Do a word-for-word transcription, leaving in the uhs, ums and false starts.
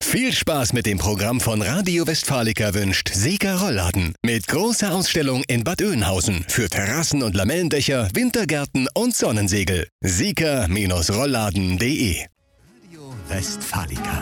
Viel Spaß mit dem Programm von Radio Westfalica wünscht Sika Rollladen. Mit großer Ausstellung in Bad Oeynhausen für Terrassen und Lamellendächer, Wintergärten und Sonnensegel. Sika Rollladen punkt de Radio Westfalica.